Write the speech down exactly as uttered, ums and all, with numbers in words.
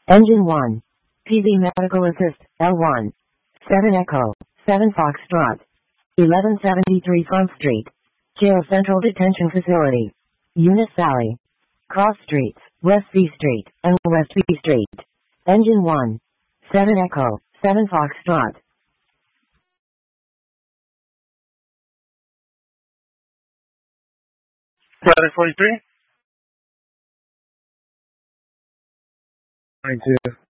Engine one. P V Medical Assist, L one. seven Echo, seven Foxtrot. eleven seventy-three Front Street. Jail Central Detention Facility. Eunice Valley. Cross Streets, West C Street, and West B Street. Engine one. seven Echo, seven Foxtrot. Friday forty-three? ninety-two.